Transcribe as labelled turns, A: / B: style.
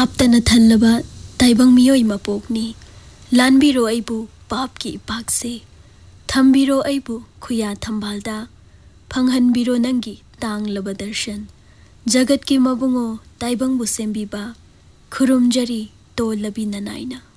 A: पापतन थल्लबा ताइबंग मियोई मपोकनी लानबिरो अइबु पाप की इपाक से थम्बिरो अइबु खुया थम्बालदा फंगहनबिरो नंगी तांगलबा दर्शन जगत की मबुंगो ताइबंग बु सेंबिबा खुरुमजरी तो लबी ननाइना।